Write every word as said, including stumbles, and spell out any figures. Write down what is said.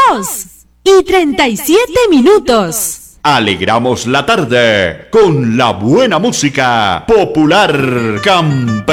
dos y treinta y siete minutos. Alegramos la tarde con la buena música popular campeón.